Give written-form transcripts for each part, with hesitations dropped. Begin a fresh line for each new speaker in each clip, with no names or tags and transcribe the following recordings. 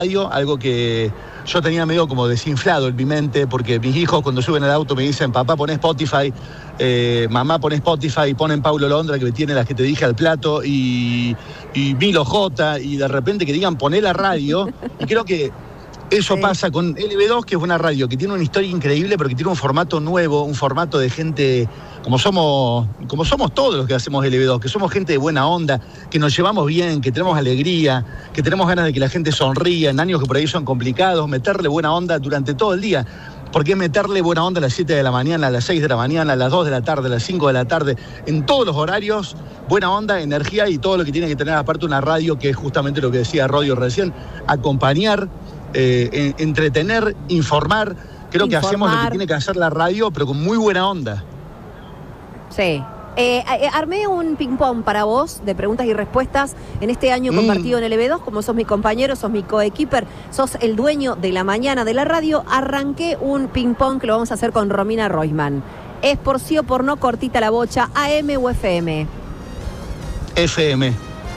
radio, algo que yo tenía medio como desinflado en mi mente, porque mis hijos cuando suben al auto me dicen, papá, poné Spotify, mamá, poné Spotify, ponen Paulo Londra, que tiene las que te dije al plato, y Milo J, y de repente que digan, poné la radio, y creo que eso pasa con LB2, que es una radio que tiene una historia increíble, pero que tiene un formato nuevo, un formato de gente, como somos todos los que hacemos LB2, que somos gente de buena onda, que nos llevamos bien, que tenemos alegría, que tenemos ganas de que la gente sonría en años que por ahí son complicados, meterle buena onda durante todo el día. Porque meterle buena onda a las 7 de la mañana, a las 6 de la mañana, a las 2 de la tarde, a las 5 de la tarde, en todos los horarios, buena onda, energía y todo lo que tiene que tener aparte una radio, que es justamente lo que decía Rodio recién, acompañar, entretener, informar. Creo que hacemos lo que tiene que hacer la radio, pero con muy buena onda.
Sí. Armé un ping-pong para vos de preguntas y respuestas en este año compartido en LB2. Como sos mi compañero, sos mi coequiper, sos el dueño de la mañana de la radio. Arranqué un ping-pong que lo vamos a hacer con Romina Roisman. ¿Es por sí o por no cortita la bocha, AM o FM?
FM.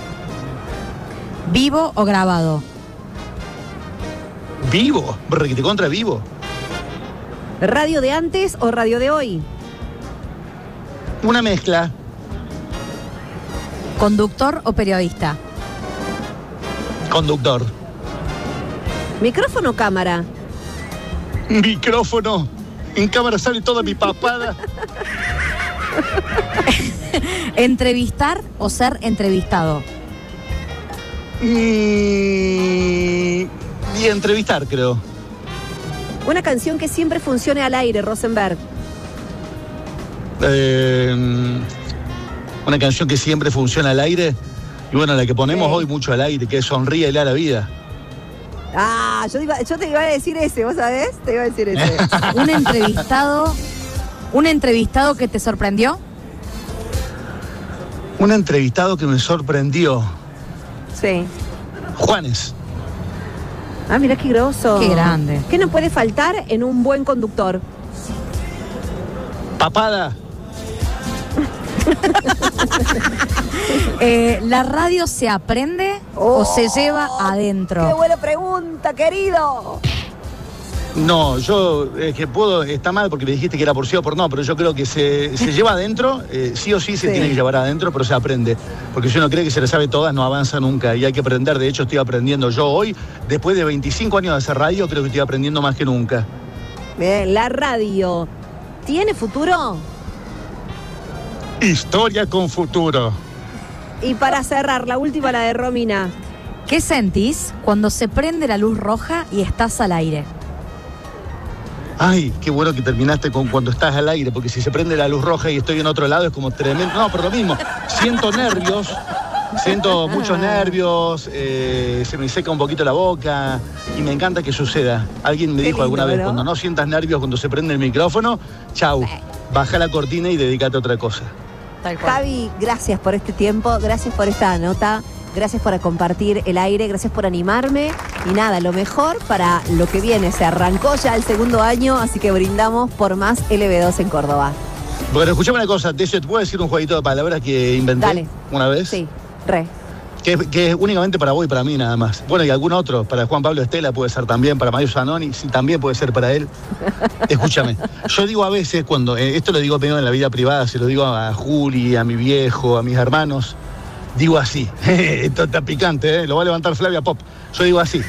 ¿Vivo o grabado?
Vivo, requete contra vivo.
¿Radio de antes o radio de hoy?
Una mezcla.
¿Conductor o periodista?
Conductor.
¿Micrófono o cámara?
Micrófono. En cámara sale toda mi papada.
¿Entrevistar o ser entrevistado?
Y entrevistar, creo.
Una canción que siempre funcione al aire, Rosenberg.
Una canción que siempre funciona al aire. Y bueno, la que ponemos hoy mucho al aire, que es Sonríe y la vida.
Ah, yo te iba a decir ese, ¿vos sabés? Te iba a decir ese.
¿Un entrevistado que te sorprendió?
Un entrevistado que me sorprendió.
Sí.
Juanes.
Ah, mirá qué groso.
Qué grande.
¿Qué no puede faltar en un buen conductor?
Papada.
¿La radio se aprende o se lleva adentro?
¡Qué buena pregunta, querido!
No, yo que puedo, está mal porque le dijiste que era por sí o por no, pero yo creo que se lleva adentro, sí o sí se tiene que llevar adentro, pero se aprende. Porque si uno cree que se le sabe todas, no avanza nunca y hay que aprender. De hecho, estoy aprendiendo yo hoy, después de 25 años de hacer radio, creo que estoy aprendiendo más que nunca.
Bien, la radio, ¿tiene futuro?
Historia con futuro.
Y para cerrar, la última, la de Romina.
¿Qué sentís cuando se prende la luz roja y estás al aire?
Ay, qué bueno que terminaste con cuando estás al aire, porque si se prende la luz roja y estoy en otro lado es como tremendo. No, pero lo mismo, siento nervios, siento muchos nervios, se me seca un poquito la boca y me encanta que suceda. Alguien me dijo alguna vez, cuando no sientas nervios cuando se prende el micrófono, chau, baja la cortina y dedícate a otra cosa.
Javi, gracias por este tiempo, gracias por esta nota. Gracias por compartir el aire, gracias por animarme. Y nada, lo mejor para lo que viene. Se arrancó ya el segundo año, así que brindamos por más LB2 en Córdoba.
Bueno, escuchame una cosa, ¿te puedo decir un jueguito de palabras que inventé una vez?
Sí, re.
Que es únicamente para vos y para mí nada más. Bueno, y algún otro, para Juan Pablo Estela puede ser también, para Mario Zanoni, sí, también puede ser para él. Escúchame, yo digo a veces cuando, esto lo digo medio en la vida privada, se lo digo a Juli, a mi viejo, a mis hermanos. Digo así, esto está picante, lo va a levantar Flavia Pop. Yo digo así.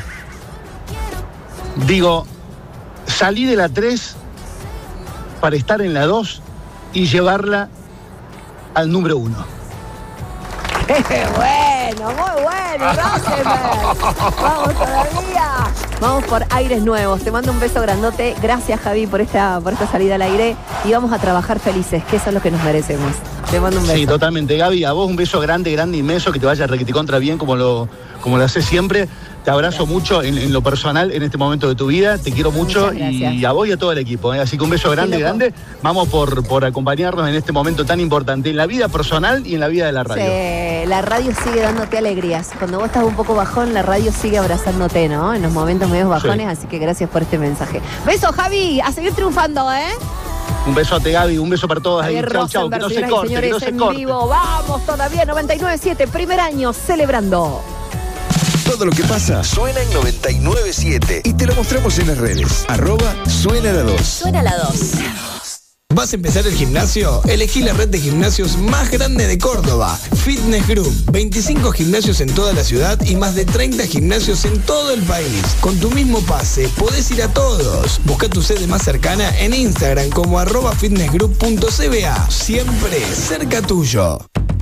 Digo, salí de la 3 para estar en la 2 y llevarla al número 1.
¡Qué bueno! ¡Muy bueno, Rosenberg! ¡Vamos todavía! Vamos por aires nuevos. Te mando un beso grandote. Gracias, Javi, por esta salida al aire. Y vamos a trabajar felices, que eso es lo que nos merecemos. Te mando un beso.
Sí, totalmente, Gaby. A vos un beso grande, grande, inmenso, que te vaya requeticontra bien como lo haces siempre. Te abrazo mucho en lo personal en este momento de tu vida. Te quiero mucho y a vos y a todo el equipo. Así que un beso grande, grande. Vamos por acompañarnos en este momento tan importante en la vida personal y en la vida de la radio.
Sí, la radio sigue dándote alegrías. Cuando vos estás un poco bajón, la radio sigue abrazándote, ¿no? En los momentos medios bajones, así que gracias por este mensaje. Beso, Javi. A seguir triunfando, ¿eh?
Un besote, Gaby, un beso para todos ahí. Chau, chau, que no se corte, que no se corte.
Vivo. Vamos todavía, 99.7, primer año, celebrando.
Todo lo que pasa suena en 99.7 y te lo mostramos en las redes. @suena la 2.
Suena la 2.
¿Vas a empezar el gimnasio? Elegí la red de gimnasios más grande de Córdoba. Fitness Group. 25 gimnasios en toda la ciudad y más de 30 gimnasios en todo el país. Con tu mismo pase, podés ir a todos. Busca tu sede más cercana en Instagram como @fitnessgroup.cba. Siempre cerca tuyo.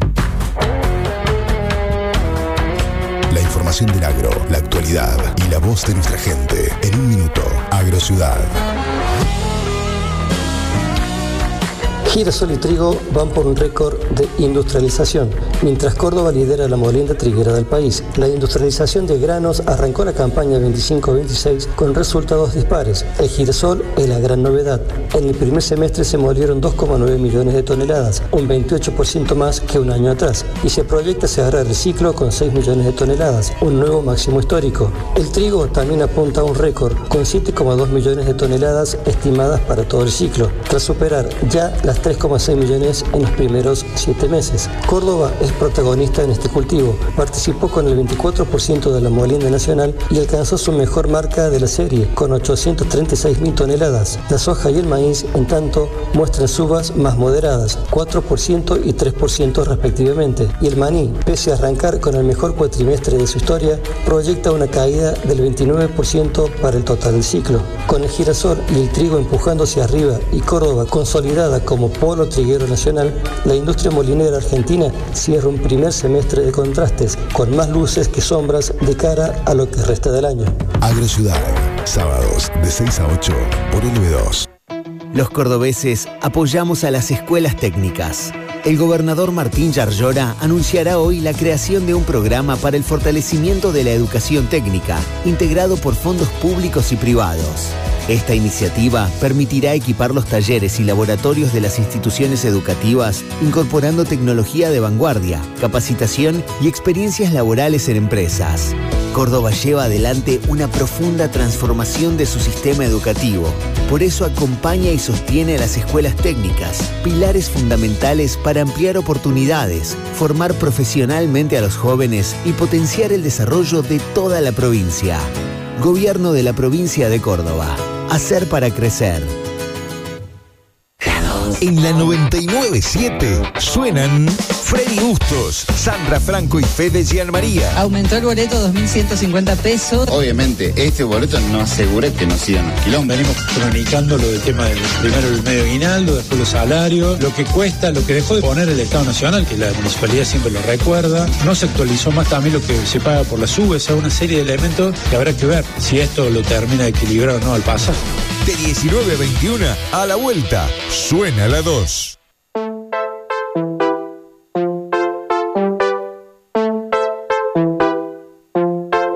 La información del agro, la actualidad y la voz de nuestra gente. En un minuto, Agrociudad.
Girasol y trigo van por un récord de industrialización, mientras Córdoba lidera la molienda triguera del país. La industrialización de granos arrancó la campaña 25-26 con resultados dispares. El girasol es la gran novedad. En el primer semestre se molieron 2,9 millones de toneladas, un 28% más que un año atrás, y se proyecta cerrar el ciclo con 6 millones de toneladas, un nuevo máximo histórico. El trigo también apunta a un récord, con 7,2 millones de toneladas estimadas para todo el ciclo, tras superar ya las 3,6 millones en los primeros 7 meses. Córdoba es protagonista en este cultivo. Participó con el 24% de la molienda nacional y alcanzó su mejor marca de la serie, con 836.000 toneladas. La soja y el maíz, en tanto, muestran subas más moderadas, 4% y 3% respectivamente. Y el maní, pese a arrancar con el mejor cuatrimestre de su historia, proyecta una caída del 29% para el total del ciclo. Con el girasol y el trigo empujando hacia arriba y Córdoba consolidada como polo triguero nacional, la industria molinera argentina cierra un primer semestre de contrastes, con más luces que sombras de cara a lo que resta del año.
Agrociudad, sábados de 6 a 8 por LB2.
Los cordobeses apoyamos a las escuelas técnicas. El gobernador Martín Yarlora anunciará hoy la creación de un programa para el fortalecimiento de la educación técnica, integrado por fondos públicos y privados. Esta iniciativa permitirá equipar los talleres y laboratorios de las instituciones educativas, incorporando tecnología de vanguardia, capacitación y experiencias laborales en empresas. Córdoba lleva adelante una profunda transformación de su sistema educativo. Por eso acompaña y sostiene a las escuelas técnicas, pilares fundamentales para ampliar oportunidades, formar profesionalmente a los jóvenes y potenciar el desarrollo de toda la provincia. Gobierno de la provincia de Córdoba. Hacer para crecer.
En la 99.7 suenan Freddy Bustos, Sandra Franco y Fede Gianmaría.
Aumentó el boleto 2.150 pesos.
Obviamente, este boleto no asegura que no sigan los quilombos.
Venimos cronicando lo del tema del primero el medio aguinaldo, después los salarios, lo que cuesta, lo que dejó de poner el Estado Nacional, que la municipalidad siempre lo recuerda. No se actualizó más también lo que se paga por las subes, una serie de elementos que habrá que ver si esto lo termina de equilibrar o no al pasaje.
De 19 a 21, a la vuelta, suena la 2.